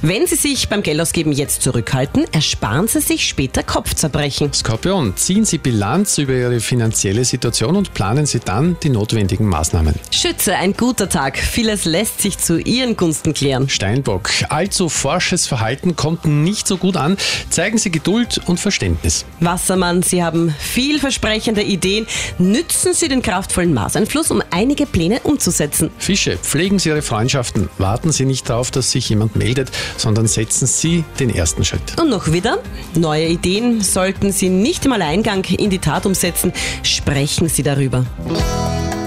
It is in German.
Wenn Sie sich beim Geldausgeben jetzt zurückhalten, ersparen Sie sich später Kopfzerbrechen. Skorpion, ziehen Sie Bilanz über Ihre finanzielle Situation und planen Sie dann die notwendigen Maßnahmen. Schütze, ein guter Tag. Vieles lässt sich zu Ihren Gunsten klären. Steinbock, allzu forsches Verhalten kommt nicht so gut an. Zeigen Sie Geduld und Verständnis. Wassermann, Sie haben vielversprechende Ideen. Nützen Sie den kraftvollen Marseinfluss, um einige Pläne umzusetzen. Fische, pflegen Sie Ihre Freundschaften. Warten Sie nicht darauf, dass sich jemand meldet, sondern setzen Sie den ersten Schritt. Und noch wieder, neue Ideen sollten Sie nicht im Alleingang in die Tat umsetzen. Sprechen Sie darüber.